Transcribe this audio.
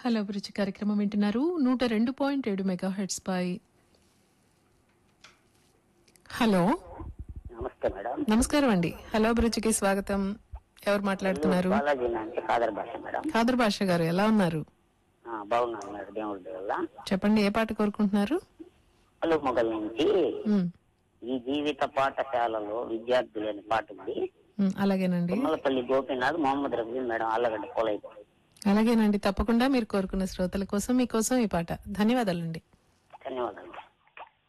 Hello అభిరుచి కార్యక్రమం వింటున్నారు 102.7 మెగాహెర్ట్జ్ పై. హలో నమస్తే మేడం. నమస్కారం అండి. హలో అభిరుచికి స్వాగతం. ఎవరు మాట్లాడుతున్నారు? బాలాజీ అంటే కాదర్ భాష మేడం. ఖాదర్ భాష గారు ఎలా ఉన్నారు? బాగున్నాను మేడం, దేవుడి దయ వల్ల. చెప్పండి, ఏ పాట కోరుకుంటున్నారు? అలు మొగల్ నుంచి ఉమ్, ఈ జీవిత పాఠశాలలో విద్యార్థులు అనే పాట ఉంది. అలాగేనండి. తుమ్మలపల్లి గోపీనాథ్, మొహమ్మద్ రఫీ మేడం, ఆళ్ళగడ్డ పోలైపోయి. అలాగేనండి, తప్పకుండా మీరు కోరుకున్న శ్రోతల కోసం మీకోసం ఈ పాట. ధన్యవాదాలండి. ధన్యవాదాలు.